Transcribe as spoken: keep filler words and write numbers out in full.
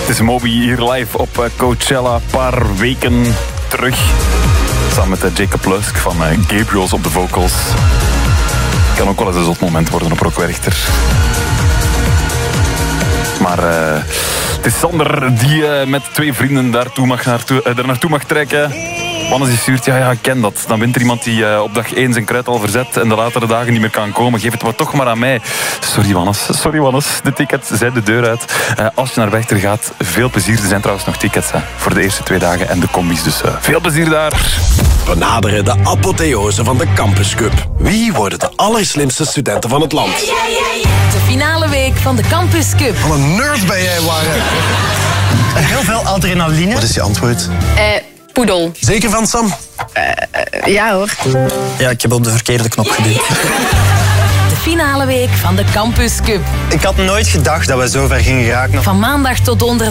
Het is Moby hier live op Coachella, een paar weken terug. Samen met Jacob Lusk van Gabriels op de vocals. Kan ook wel eens een zot moment worden op Rock Werchter. Maar uh, het is Sander die uh, met twee vrienden daartoe mag naartoe, uh, daar naartoe mag trekken. Wannes die stuurt, ja, ja, ik ken dat. Dan wint er iemand die uh, op dag één zijn kruid al verzet en de latere dagen niet meer kan komen. Geef het maar toch maar aan mij. Sorry, Wannes. Sorry, Wannes. De tickets zijn de deur uit. Uh, als je naar Werchter gaat, veel plezier. Er zijn trouwens nog tickets hè, voor de eerste twee dagen en de combis. Dus uh, veel plezier daar. We naderen de apotheose van de Campus Cup. Wie worden de allerslimste studenten van het land? De finale week van de Campus Cup. Wat een nerd ben jij, Lara. Heel veel adrenaline. Wat is je antwoord? Eh, poedel. Zeker van, Sam? Uh, ja hoor. Ja, ik heb op de verkeerde knop gedrukt. De finale week van de Campus Cup. Ik had nooit gedacht dat we zo ver gingen geraken. Van maandag tot donderdag.